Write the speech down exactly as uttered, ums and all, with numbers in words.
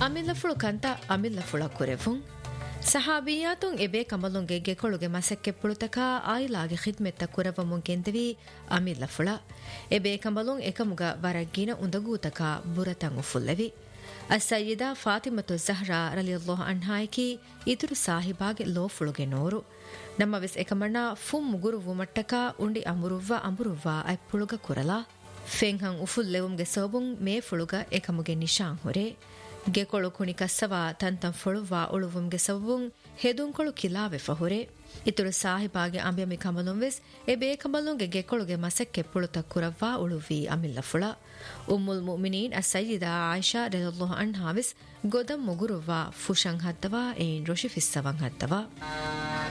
ಅಮಿಲ್ಲಫುಳು ಕಂತ ಅಮಿಲ್ಲಫುಳ ಕುರೆಫುಂ ಸಹಾಬಿಯಾತುಂ ಎಬೆ ಕಮಲುಂಗೆ ಗೆಕೊಳುಗೆ ಮಸಕ್ಕೆಪ್ಪುಳುತಕ ಆಯಿಲಾಗೆ ಖಿದ್ಮೆತ್ತ ಕುರವಮುಂ ಕೆಂದವಿ ಅಮಿಲ್ಲಫುಳ ಎಬೆ ಕಮಲುಂ ಎಕಮುಗ ವರಗ್ಗಿನ ಉಂದಗೂತಕ ಬುರತಂ ಉಫುಲ್ಲೆವಿ ಅಸ್ಸಯ್ಯಿದಾ ಫಾತಿಮತು ಝಹ್ರಾ ರಲಿಯಲ್ಲಾಹು ಅನ್ಹಾಯ್ಕಿ ಇದುರು ಸಾಹಿಬಾಗೆ ಲೋಫುಳುಗೆ ನೋರು ನಮ್ಮವೆಸ್ ಎಕಮಣ್ಣ ಫುಂ ಮುಗುರುವು ಮಟ್ಟಕ ಉಂಡಿ ಅಮುರುವ್ವ ಅಮುರುವ್ವ ಐಪ್ಪುಳುಗ ಕುರಲ ಫೆಂಹಂ ಉಫುಲ್ಲೆವುಂಗೆ ಸೋಬುಂ ಮೇ ಫುಳುಗ ಎಕಮುಗೆ ನಿಶಾಂ ಹೊರೆ ಗೆಕೊಳು ಕುಣಿ ಕස්සವ ತಂತಂ ಫೊಳುವ ಉಳುವುಂಗೆ ಸವುಂ ಹೆದುಂಕೊಳು ಕಿಲಾವೆ ಫಹುರೆ ಇತುರು ಸಾಹಿಬಾಗೆ ಅಂಬ್ಯಮಿ ಕಮಲುಂ ವೆಸ್ ಎ ಬೇ ಕಮಲುಂಗೆ ಗೆಕೊಳುಗೆ ಮಸಕ್ಕೆ ಪುಳುತ ಕುರವ್ವ ಉಳುವಿ ಅಮಿಲ್ಲಫುಳ ಉಮ್ಮುಲ್ ಮುಮಿನೀನ್ ಅಸ್ಸಯ್ಯಿದಾ ಆಯಿಷಾ ರಲಿಯಲ್ಲಾಹು ಅನ್ಹಾ ವೆಸ್ ಗೊದಂ ಮುಗುರುವ್ವ ಫುಶಂ ಹದ್ದವ ಏನ್ ರುಷಿ ಫಿಸ್ಸವಂ ಹದ್ದವ